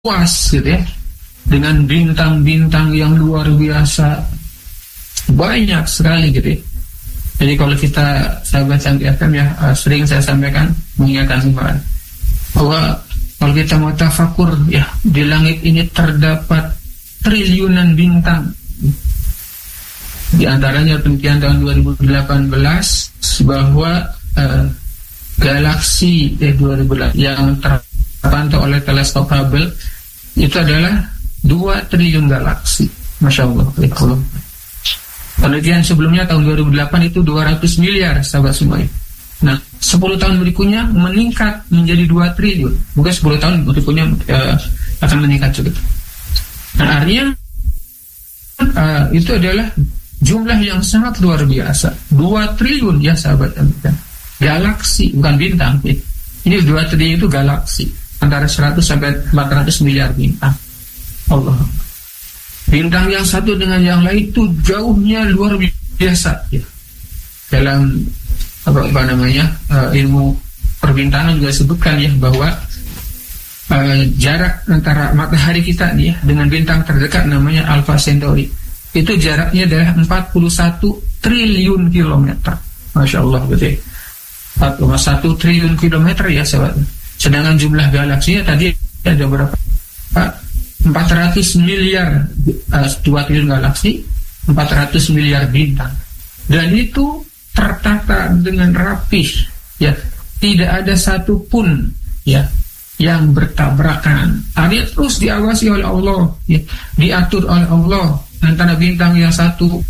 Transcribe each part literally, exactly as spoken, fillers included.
luas gitu ya, dengan bintang-bintang yang luar biasa, banyak sekali gitu ya. Jadi kalau kita sahabat Cantik F M ya, sering saya sampaikan mengingatkan semua bahwa kalau kita mau tafakur ya, di langit ini terdapat triliunan bintang. Di antaranya penelitian tahun dua ribu delapan belas bahwa uh, galaksi eh, dua ribu delapan yang terpantau oleh teleskop Hubble itu adalah dua triliun galaksi. Masya Allah, ya Allah. Penelitian sebelumnya tahun dua ribu delapan itu dua ratus miliar, sahabat semuanya. Nah, sepuluh tahun berikutnya meningkat menjadi dua triliun. Mungkin sepuluh tahun berikutnya uh, akan meningkat juga. Nah, artinya uh, itu adalah jumlah yang sangat luar biasa. dua triliun ya sahabat. Galaksi, bukan bintang. Ini dua triliun itu galaksi. Antara seratus sampai empat ratus miliar bintang. Allah. Bintang yang satu dengan yang lain itu jauhnya luar biasa ya. Dalam apa, apa namanya uh, ilmu perbintangan juga sebutkan ya bahwa uh, jarak antara matahari kita nih ya, dengan bintang terdekat namanya Alpha Centauri itu jaraknya adalah empat puluh satu triliun kilometer. Masya Allah betul. empat koma satu triliun kilometer ya sahabat. Sedangkan jumlah galaksinya tadi ada berapa? Pak? empat ratus miliar, uh, dua triliun galaksi, empat ratus miliar bintang. Dan itu tertata dengan rapih ya, tidak ada satupun ya yang bertabrakan. Artinya terus diawasi oleh Allah ya, diatur oleh Allah. Antara bintang yang satu,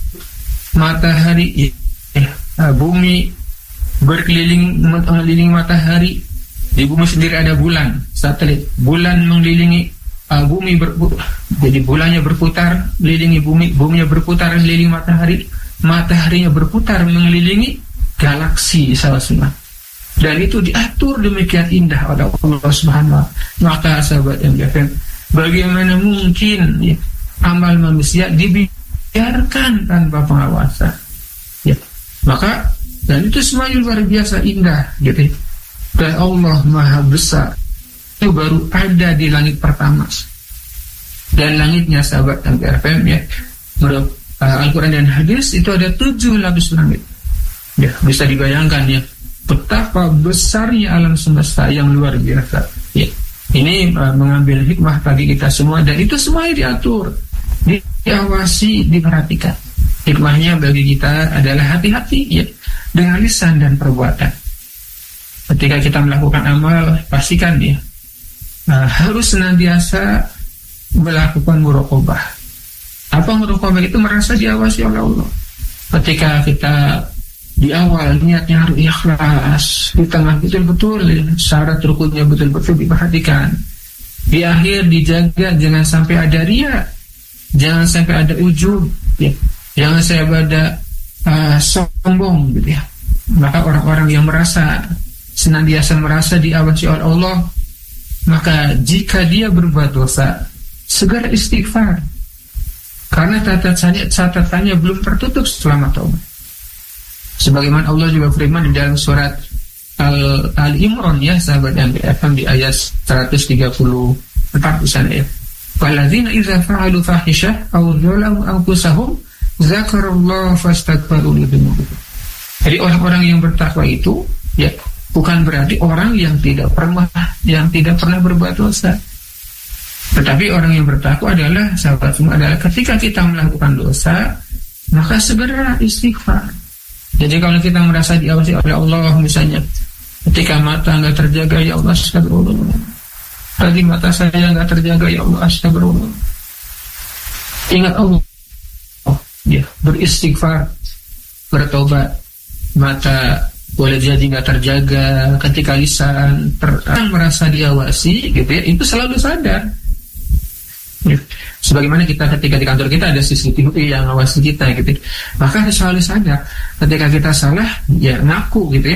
matahari ya, uh, bumi berkeliling mengelilingi matahari. Di bumi sendiri ada bulan, satelit. Bulan mengelilingi Uh, bumi ber, jadi bulannya berputar mengelilingi bumi, buminya berputar mengelilingi matahari, mataharinya berputar mengelilingi galaksi sama-sama. Dan itu diatur demikian indah oleh Allah Subhanahu wa taala. Maka sahabat yang diakan, bagaimana mungkin ya, amal manusia dibiarkan tanpa pengawasan? Ya, maka dan itu semuanya luar biasa indah, gitu. Dan Allah Maha Besar. Itu baru ada di langit pertama. Dan langitnya sahabat dan R F M ya, menurut uh, Al-Quran dan hadis itu ada tujuh lapis langit. Ya, bisa dibayangkan ya betapa besarnya alam semesta yang luar biasa. Ya, ini uh, mengambil hikmah bagi kita semua, dan itu semuanya diatur, di, diawasi, diperhatikan. Hikmahnya bagi kita adalah hati-hati ya dengan lisan dan perbuatan. Ketika kita melakukan amal, pastikan ya Nah, harus senantiasa melakukan muraqabah. Apa muraqabah itu? Merasa diawasi oleh Allah. Ketika kita di awal niatnya harus ikhlas, di tengah betul-betul syarat rukunnya betul-betul diperhatikan, di akhir dijaga jangan sampai ada riya, jangan sampai ada ujub, ya. Jangan sampai ada uh, sombong, gitu ya. Maka orang-orang yang merasa senantiasa merasa diawasi oleh Allah, maka jika dia berbuat dosa, segera istighfar, karena catatannya, catatannya belum tertutup selama taubat. Sebagaimana Allah juga firman di dalam surat Al, Al-Imran ya sahabat yang diakan di ayat seratus tiga puluh empat di sana ya. Walladzina idza fa'alu fahishah aw dzalamu anfusahum dzakarallaha fastaghfiru lidzunubihim. Jadi orang-orang yang bertakwa itu ya bukan berarti orang yang tidak pernah yang tidak pernah berbuat dosa. Tetapi orang yang bertakwa adalah sahabat semua adalah ketika kita melakukan dosa, maka segera istighfar. Jadi kalau kita merasa diawasi oleh Allah, misalnya ketika mata nggak terjaga, ya Allah astagfirullah. Tadi mata saya nggak terjaga, ya Allah astagfirullah. Ingat Allah, oh, ya beristighfar, bertobat. Mata boleh jadi nggak terjaga, ketika lisan terang merasa diawasi, gitu ya, itu selalu sadar. Ya. Sebagaimana kita ketika di kantor kita ada C C T V yang ngawasi kita, gitu, maka harus selalu sadar. Ketika kita salah, ya ngaku, gitu ya.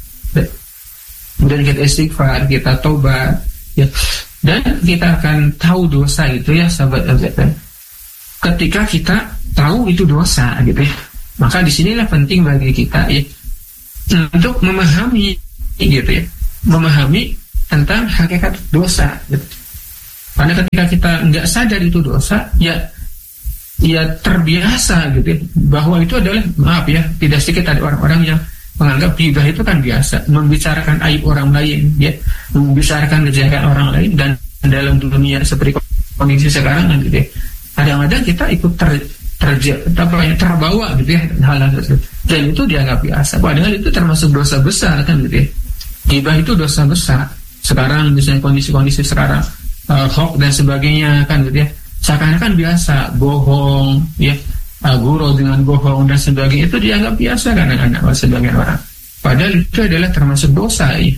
Kemudian kita istighfar, kita tobat, ya. Dan kita akan tahu dosa itu ya, sahabat L Z N. Ketika kita tahu itu dosa, gitu ya, maka disinilah penting bagi kita ya untuk memahami, gitu ya, memahami tentang hakikat dosa, gitu. Karena ketika kita nggak sadar itu dosa, ya ya terbiasa gitu ya, bahwa itu adalah, maaf ya, tidak sedikit ada orang-orang yang menganggap ghibah itu kan biasa, membicarakan aib orang lain, ya, membicarakan kejelekan orang lain. Dan dalam dunia seperti kondisi sekarang kan gitu ya, kadang-kadang kita ikut ter, ter, apa ya, terbawa gitu ya hal-hal tersebut, dan itu dianggap biasa, padahal itu termasuk dosa besar kan gitu ya. Ghibah itu dosa besar. Sekarang misalnya kondisi-kondisi sekarang, uh, hoax dan sebagainya kan gitu ya, seakan-akan biasa bohong ya, uh, gurau dengan bohong dan sebagainya, itu dianggap biasa kadang-kadang oleh sebagian orang, padahal itu adalah termasuk dosa ya.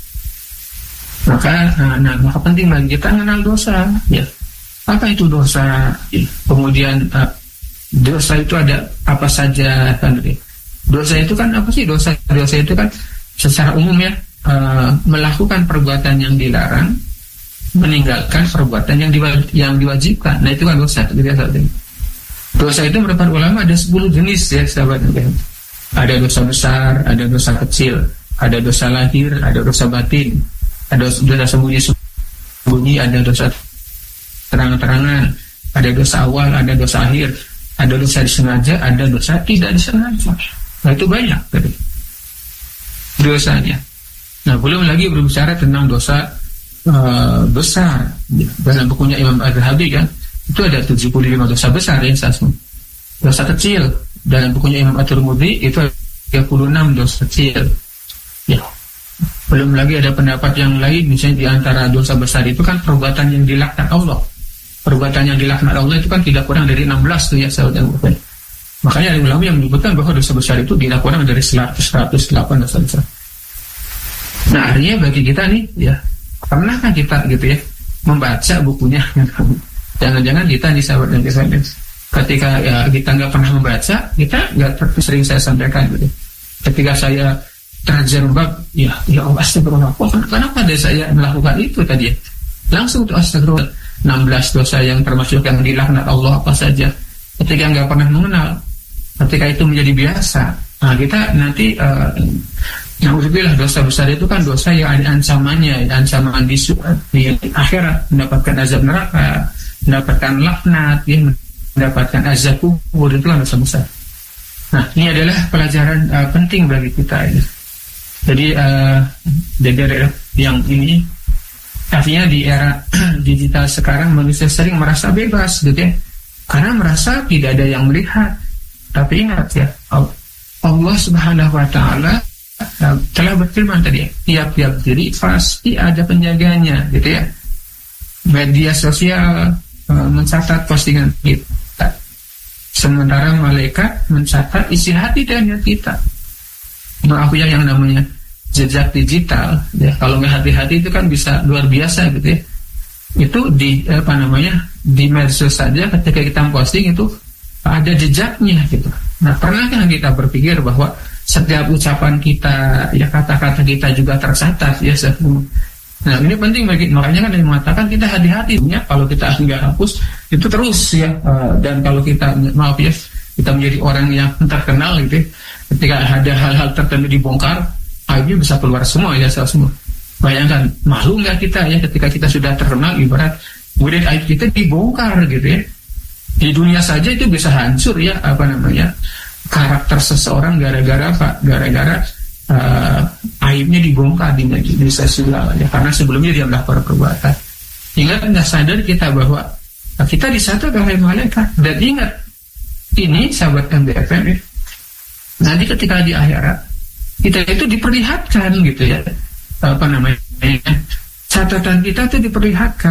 Maka nah, nah maka penting bagi kita mengenal dosa ya. Apa itu dosa ya. Kemudian uh, dosa itu ada apa saja kan gitu ya. Dosa itu kan apa sih? Dosa dosa itu kan secara umum ya, Uh, melakukan perbuatan yang dilarang, meninggalkan perbuatan yang, diwaj yang diwajibkan. Nah itu kan dosa. Dosa itu menurut ulama ada sepuluh jenis ya sahabat. Ada dosa besar, ada dosa kecil, ada dosa lahir, ada dosa batin, ada dosa sembunyi-sembunyi, ada dosa terang-terangan, ada dosa awal, ada dosa akhir, ada dosa disengaja, ada dosa tidak disengaja. Nah itu banyak gitu dosanya. Nah, belum lagi berbicara tentang dosa uh, besar. Dalam bukunya Imam Az-Zahabi kan, itu ada tujuh puluh lima dosa besar ya, sasmu. Dosa kecil dalam bukunya Imam At-Tirmidzi itu ada tiga puluh enam dosa kecil. Ya. Belum lagi ada pendapat yang lain, misalnya di antara dosa besar itu kan perbuatan yang dilaknat Allah. Perbuatan yang dilaknat Allah itu kan tidak kurang dari enam belas tuh ya, saudara. Makanya ada ulama yang menyebutkan bahwa dosa besar itu tidak kurang dari seratus, seratus delapan dosa besar. Nah, artinya bagi kita nih, ya, pernahkah kita gitu ya membaca bukunya? Jangan-jangan kita nih sahabat dan kisahnya, ketika ya kita nggak pernah membaca, kita nggak, sering saya sampaikan gitu. Ketika saya terjerembab, ya, ya Allah astagfirullah, kenapa deh saya melakukan itu tadi? Langsung tuh astagfirullah, enam belas dosa yang termasuk yang dilaknat Allah apa saja. Ketika nggak pernah mengenal, ketika itu menjadi biasa, nah kita nanti uh, Alhamdulillah dosa besar itu kan dosa yang ada ancamannya, ancaman di, di akhirat, mendapatkan azab neraka, mendapatkan laknat, ya, mendapatkan azab kubur, itu kan dosa besar. Nah, ini adalah pelajaran uh, penting bagi kita ini. Jadi uh, dari yang ini artinya di era digital sekarang manusia sering merasa bebas gitu ya, karena merasa tidak ada yang melihat. Tapi ingat ya, Allah Subhanahu wa Ta'ala telah berfirman tadi, tiap-tiap diri pasti ada penjaganya gitu ya. Media sosial uh, mencatat postingan kita, sementara malaikat mencatat isi hati dan hati kita. Maaf ya, yang namanya jejak digital ya, kalau nggak hati-hati itu kan bisa luar biasa gitu ya. Itu di apa namanya di medsos saja, ketika kita posting itu ada jejaknya gitu. Nah, pernahkah kita berpikir bahwa setiap ucapan kita, ya kata-kata kita juga tercatat ya. Nah, ini penting bagi, makanya kan yang mengatakan kita hati-hati ya, kalau kita nggak hapus itu terus ya. Dan kalau kita maaf ya, kita menjadi orang yang terkenal gitu ya, ketika ada hal-hal tertentu dibongkar, aibnya bisa keluar semua ya, semua. Bayangkan malu nggak kita ya ketika kita sudah terkenal, ibarat kemudian aib kita dibongkar gitu ya. Di dunia saja itu bisa hancur ya, apa namanya, karakter seseorang gara-gara apa? Gara-gara uh, aibnya dibongkar di media sosial ya, karena sebelumnya dia melakukan perbuatan. Ingat, nggak sadar kita bahwa kita disatu oleh malaikat. Dan ingat, ini sahabat M B F M ya, nanti ketika di akhirat kita itu diperlihatkan gitu ya, apa namanya, catatan kita itu diperlihatkan.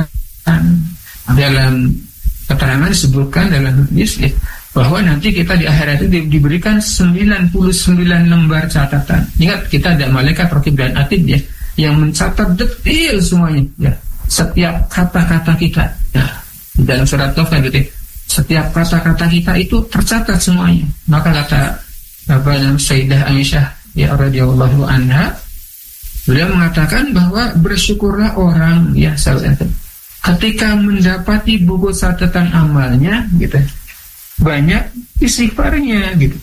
Dalam keterangan disebutkan dalam hadis ya, bahwa nanti kita di akhirat itu di, diberikan sembilan puluh sembilan lembar catatan. Ingat, kita ada malaikat raqib dan atid ya, yang mencatat detail semuanya ya, setiap kata-kata kita ya. Dalam surat Tof kan gitu ya, setiap kata-kata kita itu tercatat semuanya. Maka kata apa namanya Sayyidah Aisyah ya radhiyallahu anha, beliau mengatakan bahwa bersyukurlah orang ya sahabat, ketika mendapati buku catatan amalnya gitu, banyak istighfarnya gitu.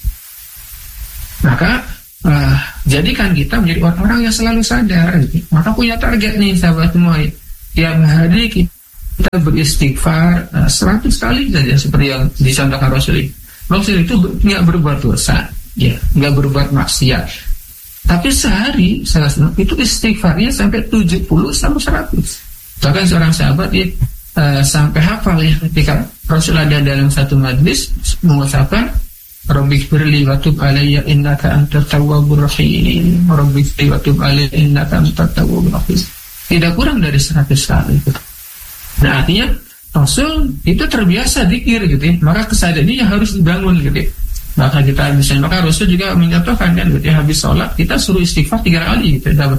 Maka uh, jadikan kita menjadi orang-orang yang selalu sadar gitu. Maka punya target nih sahabat semua, tiap hari kita kita beristighfar uh, seratus kali saja seperti yang dicontohkan Rasul. Rasul itu nggak berbuat dosa, ya, nggak berbuat maksiat. Tapi sehari itu istighfarnya sampai tujuh puluh sampai seratus. Bahkan seorang sahabat dia uh, sampai hafal ya ketika Rasul ada dalam satu majlis mengucapkan Rabbighfirli wa tub alayya innaka antat tawwabur rahim. Rabbighfirli wa tub alayya innaka antat tawwabur rahim. Tidak kurang dari seratus kali itu. Nah, artinya Rasul itu terbiasa zikir gitu ya. Maka kesadarannya harus dibangun gitu ya. Maka kita bisa, maka Rasul juga menyatakan kan gitu ya, habis sholat kita suruh istighfar tiga kali gitu ya.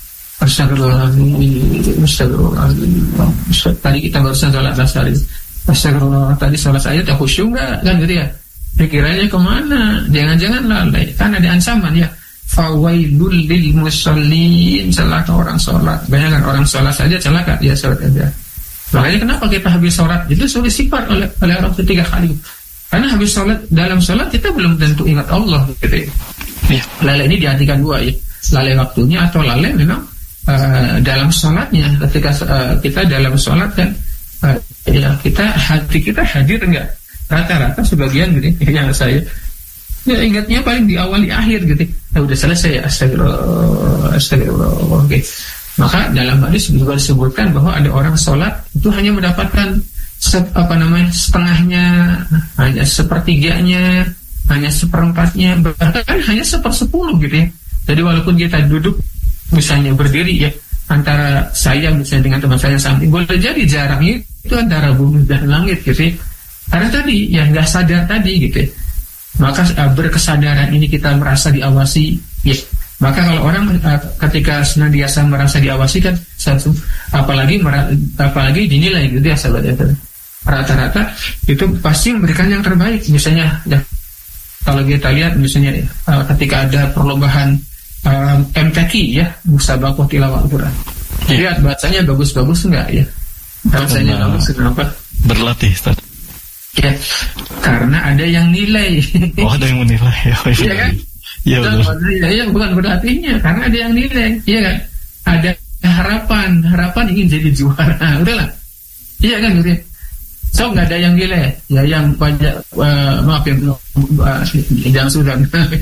Astagfirullahaladzim, astagfirullahaladzim. Tadi kita barusan sholat asar. Astagfirullah, tadi sholat saya tak khusyuk enggak kan gitu ya. Pikirannya kemana? Jangan-jangan lalai. Kan ada ancaman ya. Fawailul lil musallin, celaka orang sholat. Bayangkan orang sholat saja celaka, ya sholat aja. Makanya kenapa kita habis sholat itu suruh istighfar oleh oleh orang ketiga kali. Karena habis sholat, dalam sholat kita belum tentu ingat Allah gitu ya. Lalai ini diartikan dua ya. Lalai waktunya atau lalai memang uh, dalam sholatnya. Ketika uh, kita dalam sholat kan uh, ya kita hati kita hadir enggak? Rata-rata sebagian gitu yang saya ya ingatnya paling di awal di akhir gitu. Nah, udah selesai, astagfirullah, astagfirullah. Oke. Maka dalam hadis juga disebutkan bahwa ada orang sholat itu hanya mendapatkan se, apa namanya setengahnya, hanya sepertiganya, hanya seperempatnya, bahkan hanya sepersepuluh gitu ya. Jadi walaupun kita duduk misalnya berdiri ya antara saya misalnya dengan teman saya samping, boleh jadi jaraknya itu antara bumi dan langit gitu ya. Karena tadi ya nggak sadar tadi gitu ya. Maka uh, berkesadaran ini kita merasa diawasi ya. Maka kalau orang uh, ketika senantiasa merasa diawasi kan satu, apalagi mera, apalagi dinilai gitu ya sahabat ya. Rata-rata itu pasti memberikan yang terbaik. Misalnya ya kalau kita lihat misalnya uh, ketika ada perlombaan uh, M T Q ya, musabaqah tilawah Al-Qur'an. Ya. Lihat bacanya bagus-bagus enggak ya? Bacanya bagus kenapa? Berlatih, Ustaz. Ya, karena ada yang nilai. Oh, ada yang menilai. Ya, iya kan? Iya benar. Ya, bukan berartinya, karena ada yang nilai. Iya kan? Ada harapan, harapan ingin jadi juara. Udahlah. Iya kan, gitu. So nggak ada yang nilai. Ya, yang banyak uh, maaf ya, uh, yang sudah.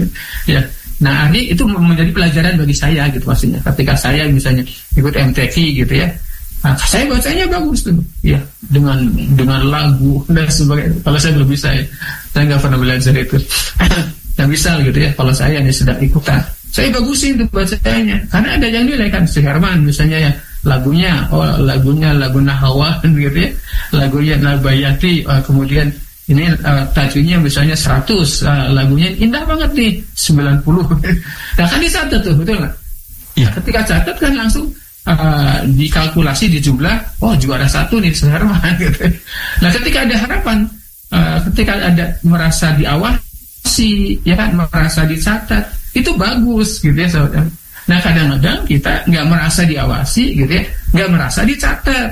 Ya. Nah, ini itu menjadi pelajaran bagi saya gitu maksudnya. Ketika saya misalnya ikut M T Q gitu ya. Nah, saya bacanya bagus tuh, ya dengan dengan lagu dan sebagainya. Kalau saya belum bisa ya, saya nggak pernah belajar itu. Yang bisa gitu ya. Kalau saya ini sedang ikutan, saya bagusin tuh bacanya. Karena ada yang nilai kan, Suherman misalnya ya lagunya, oh lagunya lagu Nahawan gitu ya, lagunya Nabayati, oh, kemudian ini uh, tajwidnya misalnya seratus, uh, lagunya indah banget nih sembilan puluh. Nah kan dicatat tuh, betul nggak? Ya. Ketika catat kan langsung Uh, dikalkulasi di jumlah, oh juara satu nih Suherman gitu. Nah ketika ada harapan, uh, ketika ada merasa diawasi, ya kan, merasa dicatat, itu bagus gitu ya saudara. Nah kadang-kadang kita nggak merasa diawasi gitu ya, nggak merasa dicatat,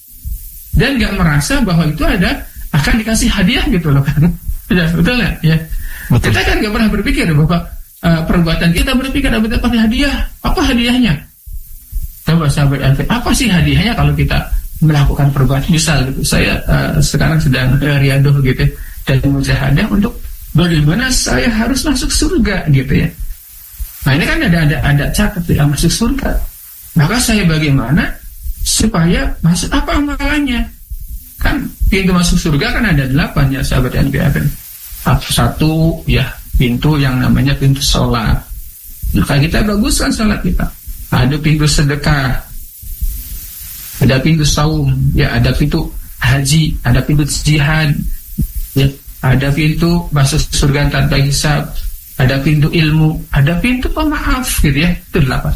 dan nggak merasa bahwa itu ada akan dikasih hadiah gitu loh kan. Ya, betul nggak? Ya. Betul. Kita kan nggak pernah berpikir bahwa uh, perbuatan kita berpikir ada dapat hadiah. Apa hadiahnya? Coba sahabat Alfie, apa sih hadiahnya kalau kita melakukan perbuatan? Misal gitu, saya uh, sekarang sedang uh, riadoh gitu dan mujahadah untuk bagaimana saya harus masuk surga gitu ya. Nah ini kan ada ada ada catat ya, masuk surga. Maka saya bagaimana supaya masuk apa amalannya? Kan pintu masuk surga kan ada delapan ya sahabat Alfie. Satu ya pintu yang namanya pintu sholat. Maka kita baguskan sholat kita. Ada pintu sedekah, ada pintu saum, ya ada pintu haji, ada pintu jihad, ya ada pintu masuk surga tanpa hisab, ada pintu ilmu, ada pintu pemaaf, gitu ya, itu delapan.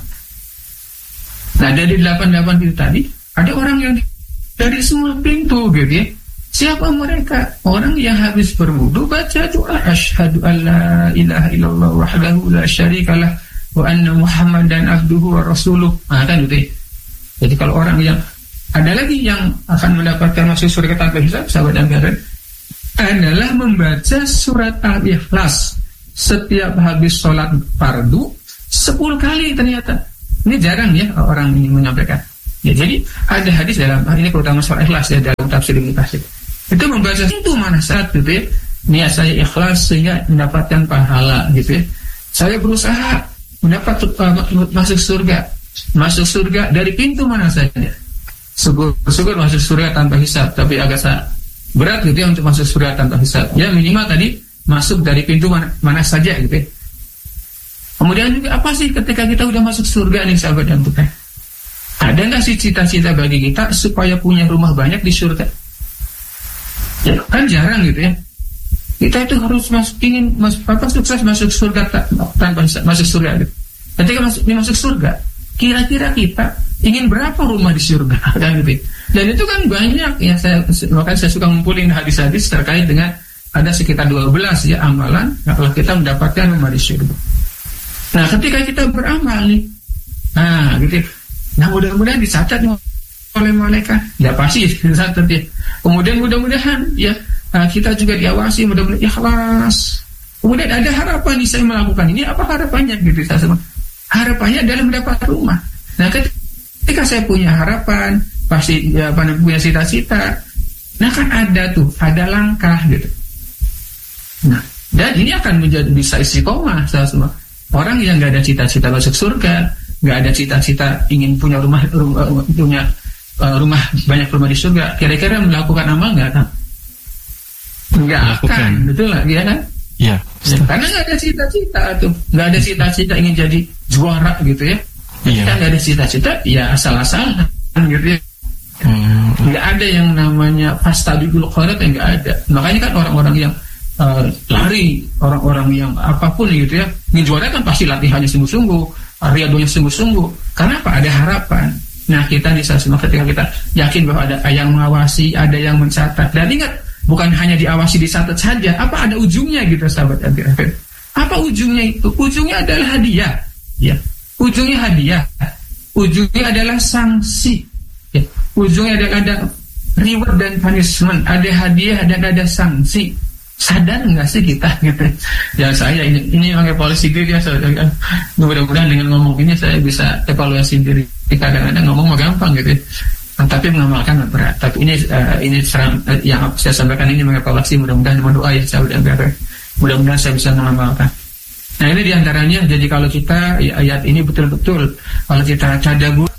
Nah dari delapan delapan pintu tadi, ada orang yang dari semua pintu, gitu ya. Siapa mereka? Orang yang habis berwudu baca doa asyhadu alla ilaha illallah wahdahu la syarikalah wa anna Muhammadan abduhu wa rasuluh. Nah kan gitu ya. Jadi kalau orang yang ada lagi yang akan mendapatkan masuk surga tanpa hisab, sahabat dan kawan, adalah membaca surat Al-Ikhlas setiap habis sholat fardu sepuluh kali ternyata. Ini jarang ya orang ini menyampaikan. Ya, jadi ada hadis dalam ini terutama surah Ikhlas ya dalam tafsir Ibnu Katsir. Itu membaca itu mana saat gitu ya. Niat saya ikhlas sehingga mendapatkan pahala gitu ya. Saya berusaha mendapat uh, masuk surga. Masuk surga dari pintu mana saja. Syukur-syukur masuk surga tanpa hisab, tapi agak berat gitu ya untuk masuk surga tanpa hisab. Ya minimal tadi masuk dari pintu mana, mana saja gitu ya. Kemudian juga apa sih ketika kita udah masuk surga nih sahabat dan bukan? Ada nggak sih cita-cita bagi kita supaya punya rumah banyak di surga? Ya, kan jarang gitu ya. Kita itu harus masuk, ingin masuk, apa, sukses masuk surga tanpa masuk surga gitu. Ketika masuk, masuk surga, kira-kira kita ingin berapa rumah di surga kan gitu. Dan itu kan banyak ya, saya makanya saya suka ngumpulin hadis-hadis terkait dengan ada sekitar dua belas ya amalan kalau kita mendapatkan rumah di surga. Nah, ketika kita beramal nih, nah gitu. Nah, mudah-mudahan dicatat oleh malaikat. Ya pasti dicatat ya. Kemudian mudah-mudahan ya kita juga diawasi, mudah-mudahan ikhlas. Kemudian ada harapan nih saya melakukan ini, apa harapannya gitu saya sama. Harapannya adalah mendapat rumah. Nah, ketika saya punya harapan, pasti ya, punya cita-cita. Nah, kan ada tuh, ada langkah gitu. Nah, dan ini akan menjadi bisa istiqomah saya semua. Orang yang nggak ada cita-cita masuk surga, nggak ada cita-cita ingin punya rumah, rumah punya uh, rumah banyak rumah di surga, kira-kira melakukan amal nggak kan? Nggak akan, betul nggak, ya kan? Ya, ya, karena nggak ada cita-cita tuh, nggak ada cita-cita ingin jadi juara gitu ya. Iya. Kita nggak ada cita-cita, ya asal-asalan gitu ya. Hmm. Nggak ada yang namanya fastabiqul khairat, yang nggak ada. Makanya kan orang-orang yang uh, lari, orang-orang yang apapun gitu ya, ingin juara kan pasti latihannya sungguh-sungguh, riadonya sungguh-sungguh. Karena apa? Ada harapan. Nah, kita di saat ketika kita yakin bahwa ada yang mengawasi, ada yang mencatat. Dan ingat, bukan hanya diawasi, dicatat saja. Apa ada ujungnya gitu, sahabat akhir-akhir? Apa ujungnya itu? Ujungnya adalah hadiah. Ya, ujungnya hadiah. Ujungnya adalah sanksi. Ya, ujungnya adalah ada reward dan punishment. Ada hadiah dan ada sanksi. Sadar nggak sih kita gitu? Ya saya ini ini pakai polisi diri ya. Saudara. Mudah-mudahan dengan ngomong ini saya bisa evaluasi diri. Kadang-kadang ngomong mah gampang gitu. Nah, tapi mengamalkan berat. Tapi ini uh, ini serang, uh, yang saya sampaikan ini mengevaluasi. Mudah-mudahan dengan doa ya saudara. Mudah-mudahan saya bisa mengamalkan. Nah, ini diantaranya. Jadi kalau kita ya, ayat ini betul-betul kalau kita cadabur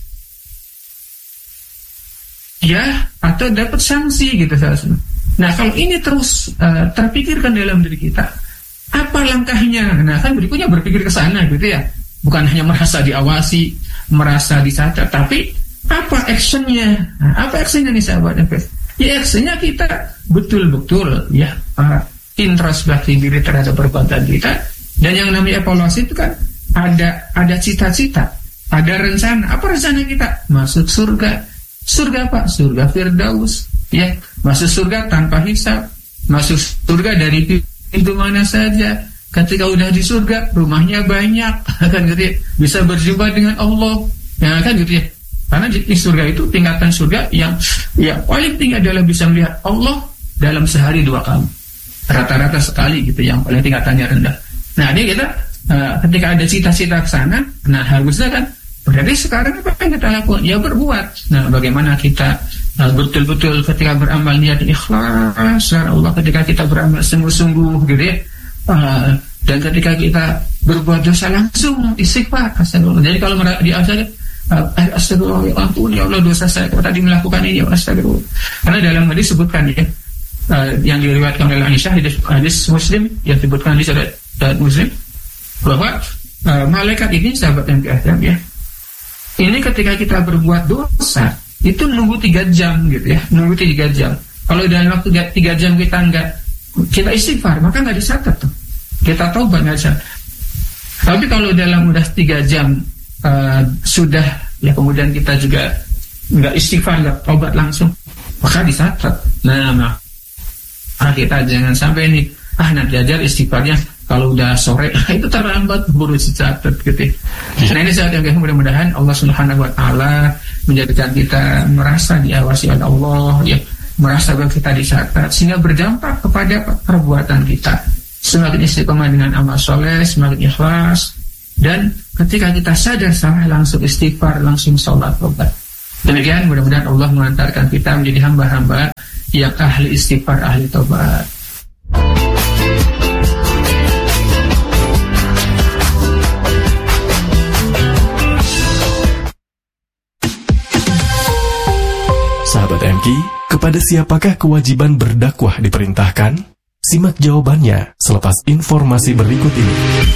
ya atau dapat sanksi gitu saudara. Nah, kalau ini terus uh, terpikirkan dalam diri kita, apa langkahnya? Nah, kan berikutnya berpikir ke sana gitu ya. Bukan hanya merasa diawasi, merasa dicatat, tapi apa actionnya? Nah, apa actionnya nih sahabat? Ya actionnya kita betul-betul ya uh, introspeksi diri terhadap perbuatan kita. Dan yang namanya evaluasi itu kan ada ada cita-cita, ada rencana. Apa rencana kita? Masuk surga. Surga apa? Surga Firdaus. Ya, masuk surga tanpa hisab, masuk surga dari pintu mana saja. Ketika udah di surga, rumahnya banyak, kan gitu ya. Bisa berjumpa dengan Allah, ya kan gitu ya. Karena di surga itu tingkatan surga yang yang paling tinggi adalah bisa melihat Allah dalam sehari dua kali, rata-rata sekali gitu, yang paling tingkatannya rendah. Nah, ini kita uh, ketika ada cita-cita ke sana, nah harusnya kan berarti sekarang apa yang kita lakukan? Ya berbuat. Nah, bagaimana kita uh, betul-betul ketika beramal niat ikhlas karena Allah, ketika kita beramal sungguh-sungguh gitu ya. Uh, dan ketika kita berbuat dosa langsung istighfar. Astagfirullah. Jadi kalau di asal uh, astagfirullah, ya ampun ya Allah dosa saya tadi melakukan ini, astagfirullah. Karena dalam hadis sebutkan ya, uh, yang diriwayatkan oleh Aisyah, hadis, hadis Muslim yang disebutkan di surat Muslim bahwa uh, malaikat ini sahabat yang diadam ya. Ini ketika kita berbuat dosa itu nunggu tiga jam gitu ya, nunggu tiga jam. Kalau dalam waktu tiga jam kita enggak kita istighfar, maka nggak dicatat tuh. Kita taubat nggak dicatat. Tapi kalau dalam udah tiga jam uh, sudah ya, kemudian kita juga nggak istighfar, nggak taubat langsung, maka dicatat. Nah, nah kita jangan sampai ini ah nanti aja istighfarnya kalau udah sore, itu terlambat, buru dicatat gitu. Nah, ini saat yang mudah-mudahan Allah Subhanahu Wa Taala menjadikan kita merasa diawasi oleh Allah, ya, merasa bahwa kita dicatat, sehingga berdampak kepada perbuatan kita. Semakin istiqomah dengan amal soleh, semakin ikhlas, dan ketika kita sadar salah langsung istighfar, langsung sholat tobat. Demikian, mudah-mudahan Allah mengantarkan kita menjadi hamba-hamba yang ahli istighfar, ahli taubat. Sahabat M K, kepada siapakah kewajiban berdakwah diperintahkan? Simak jawabannya selepas informasi berikut ini.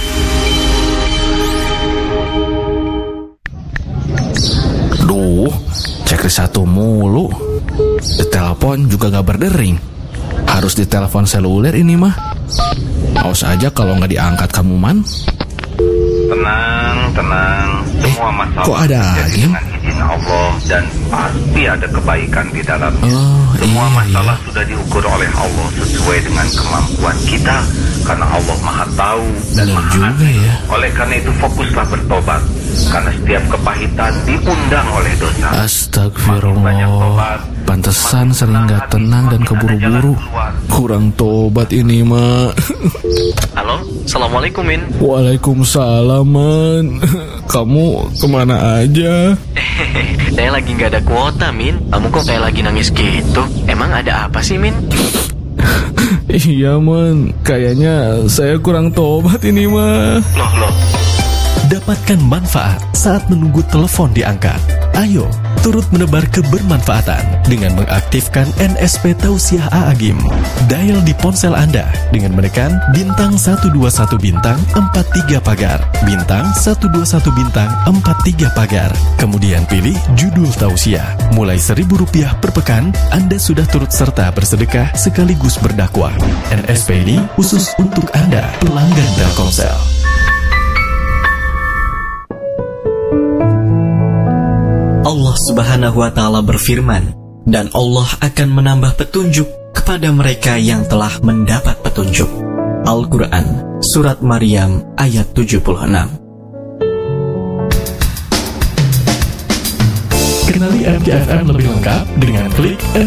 Duh, cek satu mulu. Di telepon juga gak berdering. Harus di telepon seluler ini mah. Awas aja kalau gak diangkat kamu, Man. Tenang, tenang. Semua masalah kok ada terjadi angin? dengan izin Allah dan pasti ada kebaikan di dalamnya. Oh, Semua iya, masalah iya. sudah diukur oleh Allah sesuai dengan kemampuan kita, karena Allah Maha Tahu dan Benar Maha juga Adil. ya. Oleh karena itu fokuslah bertobat, karena setiap kepahitan diundang oleh dosa. Astagfirullah. Pantesan sering gak tenang dan keburu-buru. Kurang tobat ini mah. Halo, Assalamualaikum Min. Waalaikumsalam, Man. Kamu kemana aja? Saya lagi gak ada kuota Min. Kamu kok kayak lagi nangis gitu? Emang ada apa sih Min? Iya, Man. Kayaknya saya kurang tobat ini mah. Loh loh, Dapatkan manfaat saat menunggu telepon diangkat. Ayo, turut menebar kebermanfaatan dengan mengaktifkan N S P Tausiah A'agim. Dial di ponsel Anda dengan menekan bintang satu dua satu bintang empat tiga pagar, bintang satu dua satu bintang empat tiga pagar. Kemudian pilih judul tausiah. Mulai seribu rupiah per pekan, Anda sudah turut serta bersedekah sekaligus berdakwah. N S P ini khusus untuk Anda, pelanggan Telkomsel. Allah Subhanahu wa Ta'ala berfirman, dan Allah akan menambah petunjuk kepada mereka yang telah mendapat petunjuk. Al-Quran, Surat Maryam, ayat tujuh puluh enam. Kenali M K F M lebih lengkap dengan klik